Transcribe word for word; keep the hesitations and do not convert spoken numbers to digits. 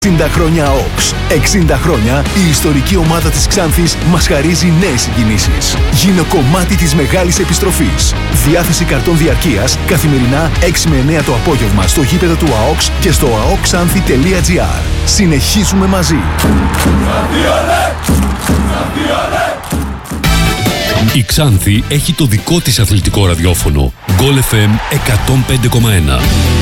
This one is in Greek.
εξήντα χρόνια Oaks. εξήντα χρόνια η ιστορική ομάδα της Ξάνθης μας χαρίζει νέες συγκινήσεις. Γίνε κομμάτι της μεγάλης επιστροφής. Διάθεση καρτών διαρκείας καθημερινά έξι με εννέα το απόγευμα στο γήπεδο του ΑΟΚΣ και στο aokxanthi τελεία gr. Συνεχίζουμε μαζί. Η Ξάνθη έχει το δικό της αθλητικό ραδιόφωνο. Goal εφ εμ εκατόν πέντε κόμμα ένα.